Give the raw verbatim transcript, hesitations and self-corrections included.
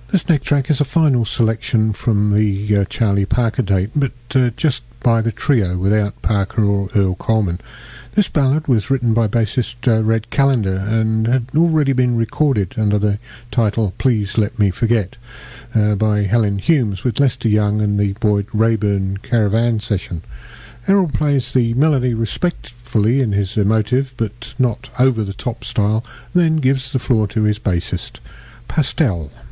This next track is a final selection from the uh, Charlie Parker date, but uh, just by the trio without Parker or Earl Coleman. This ballad was written by bassist uh, Red Callender and had already been recorded under the title Please Let Me Forget uh, by Helen Humes with Lester Young and the Boyd Rayburn Caravan Session. Errol plays the melody respectfully in his emotive but not over-the-top style, then gives the floor to his bassist, Pastel.